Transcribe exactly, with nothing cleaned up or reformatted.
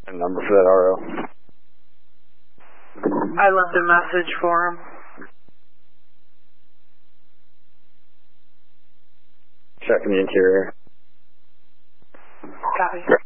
A number for that R O. I left a message for him. Checking the interior. Copy.